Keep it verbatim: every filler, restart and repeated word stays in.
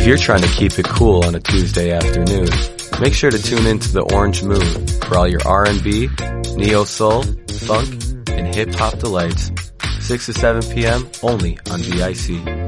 If you're trying to keep it cool on a Tuesday afternoon, make sure to tune in to the Orange Moon for all your R and B, neo-soul, funk, and hip-hop delights. six to seven p.m. only on V I C.